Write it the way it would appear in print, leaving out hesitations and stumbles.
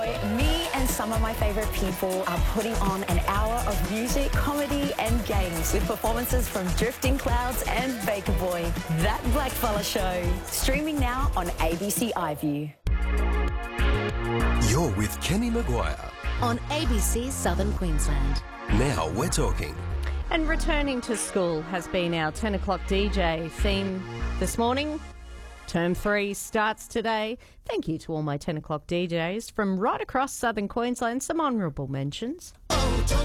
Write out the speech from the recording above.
Me and some of my favourite people are putting on an hour of music, comedy and games with performances from Drifting Clouds and Baker Boy. That Blackfella Show. Streaming now on ABC iView. You're with Kenny Maguire on ABC Southern Queensland. Now we're talking. And returning to school has been our 10 o'clock DJ theme this morning. Term 3 starts today. Thank you to all my 10 o'clock DJs from right across Southern Queensland. Some honourable mentions.